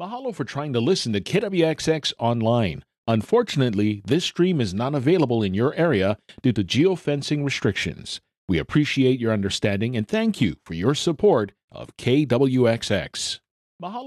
Mahalo for trying to listen to KWXX online. Unfortunately, this stream is not available in your area due to geofencing restrictions. We appreciate your understanding and thank you for your support of KWXX. Mahalo.